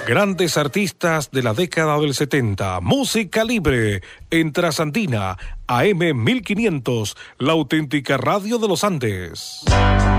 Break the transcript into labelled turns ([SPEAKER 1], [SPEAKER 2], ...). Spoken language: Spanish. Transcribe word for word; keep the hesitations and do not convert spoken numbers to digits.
[SPEAKER 1] Grandes artistas de la década del setenta. Música libre en Trasandina, A M mil quinientos, la auténtica radio de los Andes.